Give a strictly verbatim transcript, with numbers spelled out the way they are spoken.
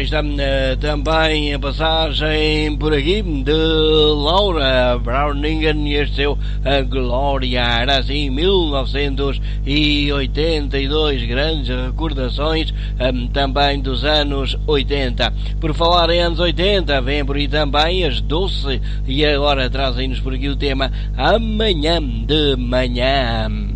está uh, também a passagem por aqui de Laura Browningen e este seu A Glória. Era assim mil novecentos e oitenta e dois, grandes recordações um, também dos anos oitenta. Por falar em anos oitenta, vem por aí também as Doce e agora trazem-nos por aqui o tema Amanhã de Manhã.